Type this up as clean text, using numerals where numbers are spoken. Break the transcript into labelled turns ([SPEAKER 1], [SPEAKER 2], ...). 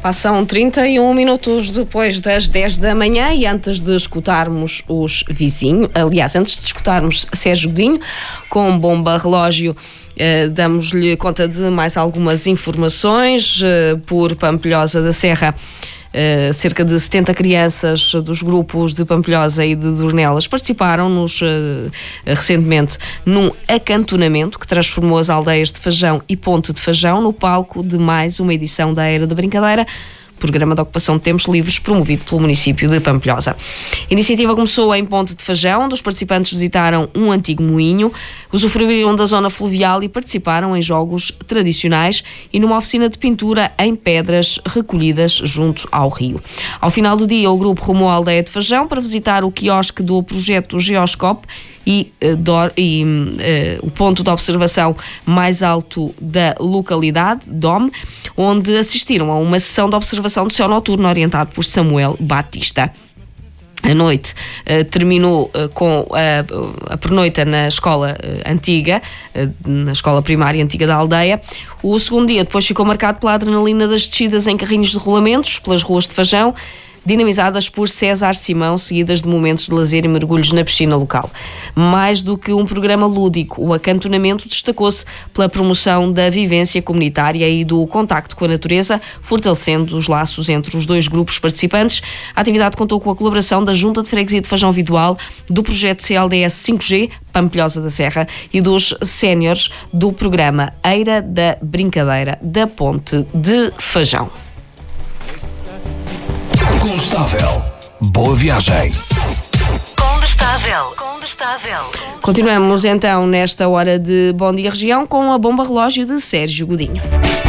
[SPEAKER 1] Passam 31 minutos depois das 10 da manhã e antes de escutarmos os vizinhos, aliás, antes de escutarmos Sérgio Godinho com bomba relógio, damos-lhe conta de mais algumas informações. Por Pampilhosa da Serra, cerca de 70 crianças dos grupos de Pampilhosa e de Dornelas participaram recentemente num acantonamento que transformou as aldeias de Fajão e Ponte de Fajão no palco de mais uma edição da Era da Brincadeira, programa de ocupação de tempos livres promovido pelo município de Pampilhosa. A iniciativa começou em Ponte de Fajão, onde os participantes visitaram um antigo moinho, usufruíram da zona fluvial e participaram em jogos tradicionais e numa oficina de pintura em pedras recolhidas junto ao rio. Ao final do dia, o grupo rumou à aldeia de Fajão para visitar o quiosque do projeto Geoscope e o ponto de observação mais alto da localidade, DOM, onde assistiram a uma sessão de observação do céu noturno orientado por Samuel Batista. A noite terminou com a pernoita na escola antiga, na escola primária antiga da aldeia. O segundo dia depois ficou marcado pela adrenalina das descidas em carrinhos de rolamentos pelas ruas de Fajão, dinamizadas por César Simão, seguidas de momentos de lazer e mergulhos na piscina local. Mais do que um programa lúdico, o acantonamento destacou-se pela promoção da vivência comunitária e do contacto com a natureza, fortalecendo os laços entre os dois grupos participantes. A atividade contou com a colaboração da Junta de Freguesia de Fajão Vidoal, do projeto CLDS 5G, Pampilhosa da Serra, e dos séniores do programa Era da Brincadeira da Ponte de Fajão.
[SPEAKER 2] Condestável. Boa viagem.
[SPEAKER 3] Condestável.
[SPEAKER 1] Continuamos então nesta hora de Bom Dia Região com a bomba relógio de Sérgio Godinho.